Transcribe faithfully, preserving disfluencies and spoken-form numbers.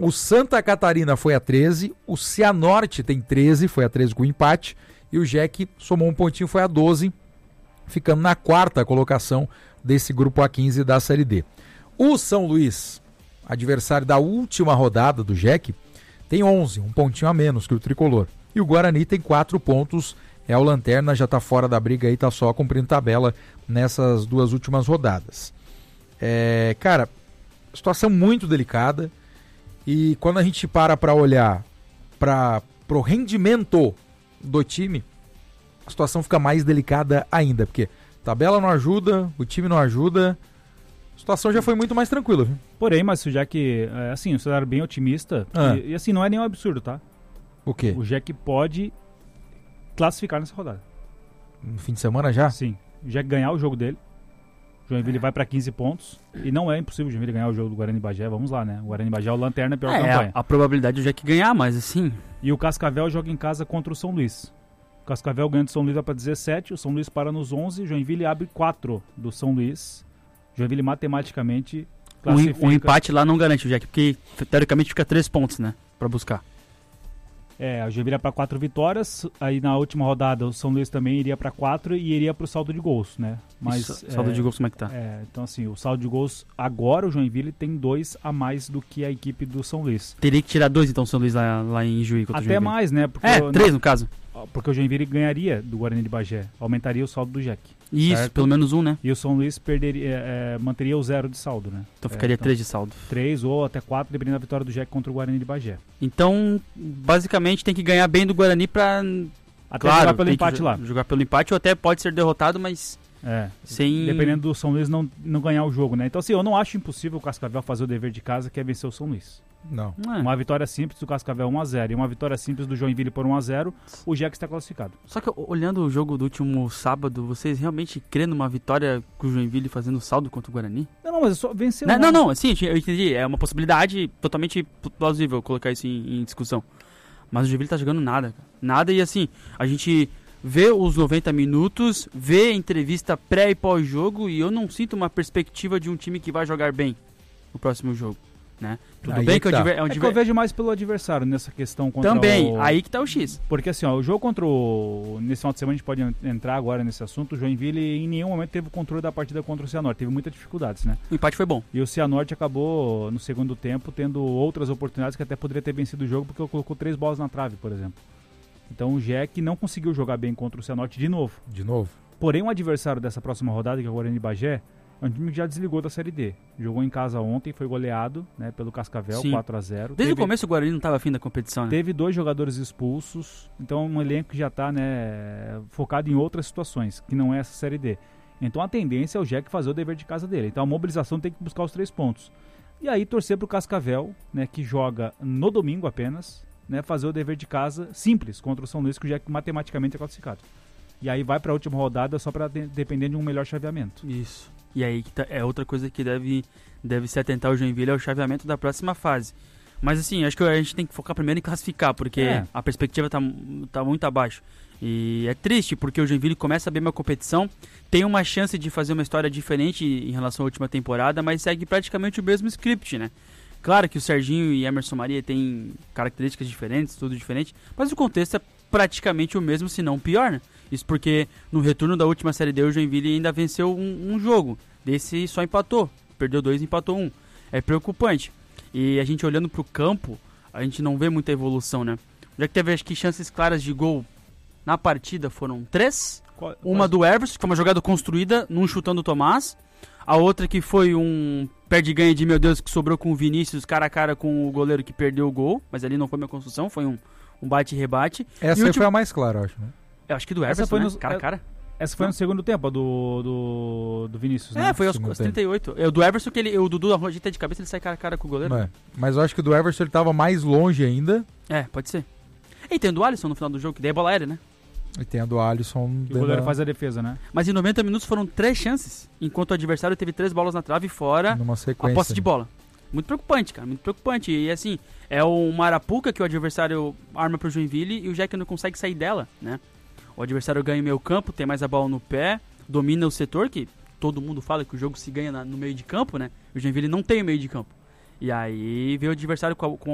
O Santa Catarina foi a treze, o Cianorte tem treze, foi a treze com o empate, e o Jack somou um pontinho, foi a doze, ficando na quarta colocação desse grupo A quinze da Série D. O São Luís, adversário da última rodada do Jack, tem onze, um pontinho a menos que o Tricolor. E o Guarani tem quatro pontos, é o Lanterna, já está fora da briga aí, está só cumprindo tabela nessas duas últimas rodadas. É, cara, situação muito delicada, e quando a gente para para olhar para o rendimento do time, a situação fica mais delicada ainda, porque tabela não ajuda, o time não ajuda, a situação já foi muito mais tranquila. Viu? Porém, mas o Jack, é, assim, você era bem otimista, ah. e, e assim, não é nenhum absurdo, tá? O quê? O Jack pode classificar nessa rodada. No fim de semana já? Sim, o Jack ganhar o jogo dele, o Joinville é. vai para quinze pontos, e não é impossível o Joinville ganhar o jogo do Guarani Bagé, vamos lá, né? O Guarani Bagé é o Lanterna, pior é, campanha. A, a probabilidade do Jack ganhar, mas assim... E o Cascavel joga em casa contra o São Luís. O Cascavel ganha do São Luís vai para dezessete, o São Luís para nos onze, o Joinville abre quatro do São Luís. O Joinville matematicamente classifica... O, o empate lá não garante o Jack, porque teoricamente fica três pontos, né? Para buscar. É, o Joinville é para quatro vitórias, aí na última rodada o São Luís também iria para quatro e iria para o saldo de gols, né? Mas Isso, saldo é, de gols como é que tá? É, então assim, o saldo de gols agora o Joinville tem dois a mais do que a equipe do São Luís. Teria que tirar dois então o São Luís lá, lá em Juí contra Até o Joinville. mais, né? Porque é, o, três no caso. Porque o Joinville ganharia do Guarani de Bagé, aumentaria o saldo do Jack. Isso, certo? pelo menos um, né? E o São Luís perderia, é, é, manteria o zero de saldo, né? Então ficaria é, então, três de saldo. Três ou até quatro, dependendo da vitória do Jack contra o Guarani de Bagé. Então, basicamente, tem que ganhar bem do Guarani pra... Até claro, jogar pelo tem empate que lá. Jogar pelo empate ou até pode ser derrotado, mas... É, sem... dependendo do São Luís não, não ganhar o jogo, né? Então assim, eu não acho impossível o Cascavel fazer o dever de casa, que é vencer o São Luís. Não. É. Uma vitória simples do Cascavel um a zero e uma vitória simples do Joinville por um a zero, o Jack está classificado. Só que olhando o jogo do último sábado, vocês realmente crêem numa vitória com o Joinville fazendo saldo contra o Guarani? Não, não, mas é só vencer Não, um não, não, assim, eu entendi, é uma possibilidade totalmente plausível colocar isso em, em discussão. Mas o Joinville tá jogando nada, cara. Nada, e assim, a gente vê os noventa minutos, vê a entrevista pré e pós-jogo, e eu não sinto uma perspectiva de um time que vai jogar bem no próximo jogo, né? Tudo aí bem é que, que é, um tá. diver, é um É que diver... eu vejo mais pelo adversário nessa questão contra Também, o... aí que tá o X. Porque assim, ó, o jogo contra o... Nesse final de semana a gente pode entrar agora nesse assunto, o Joinville em nenhum momento teve o controle da partida contra o Cianorte, teve muitas dificuldades, né? O empate foi bom. E o Cianorte acabou, no segundo tempo, tendo outras oportunidades que até poderia ter vencido o jogo, porque colocou três bolas na trave, por exemplo. Então o Jack não conseguiu jogar bem contra o Cianorte de novo. De novo. Porém, o adversário dessa próxima rodada, que é o Guarani de Bagé, é um time que já desligou da Série D. Jogou em casa ontem, foi goleado, né, pelo Cascavel, Sim. quatro a zero. Desde teve, o começo o Guarani não estava afim da competição, né? Teve dois jogadores expulsos, então é um elenco que já está, né, focado em outras situações, que não é essa Série D. Então a tendência é o Jack fazer o dever de casa dele. Então a mobilização tem que buscar os três pontos. E aí torcer para o Cascavel, né, que joga no domingo apenas, né, fazer o dever de casa simples contra o São Luís, que o Jack matematicamente é classificado. E aí vai para a última rodada só para de- depender de um melhor chaveamento. Isso. E aí que tá, é outra coisa que deve, deve se atentar o Joinville, é o chaveamento da próxima fase. Mas assim, acho que a gente tem que focar primeiro em classificar, porque É. a perspectiva tá, tá muito abaixo. E é triste, porque o Joinville começa bem uma competição, tem uma chance de fazer uma história diferente em relação à última temporada, mas segue praticamente o mesmo script, né? Claro que o Serginho e Emerson Maria têm características diferentes, tudo diferente, mas o contexto é praticamente o mesmo, se não pior, né? Isso porque no retorno da última Série D o Joinville ainda venceu um, um jogo, desse só empatou, perdeu dois e empatou um. É preocupante. E a gente olhando pro campo, a gente não vê muita evolução, né? Já que teve, acho que, chances claras de gol na partida foram três. Qual, Uma quais- do Everson, que foi uma jogada construída, num chutando o Tomás. A outra que foi um perde-ganha de meu Deus, que sobrou com o Vinícius, cara a cara com o goleiro que perdeu o gol. Mas ali não foi uma construção, foi um, um bate e rebate. Essa E o aí último- foi a mais clara, eu acho, né? Eu acho que do Essa Everson, foi né? nos- Cara a cara. Essa foi no segundo tempo, a do, do, do Vinícius, né? É, foi aos Segundo aos trinta e oito. É, o do Everson, que ele, o Dudu ajeita de cabeça, ele sai cara a cara com o goleiro. É. Mas eu acho que o do Everson ele tava mais longe ainda. É, pode ser. E tem o do Alisson no final do jogo, que daí é bola aérea, né? E tem a do Alisson. Que o dentro goleiro da- faz a defesa, né? Mas em noventa minutos foram três chances, enquanto o adversário teve três bolas na trave fora numa a sequência. posse de bola. Muito preocupante, cara, muito preocupante. E assim, é o Marapuca que o adversário arma pro Joinville e o Jack não consegue sair dela, né? O adversário ganha o meio campo, tem mais a bola no pé, domina o setor, que todo mundo fala que o jogo se ganha na- no meio de campo, né? O Joinville não tem o meio de campo. E aí veio o adversário com, a, com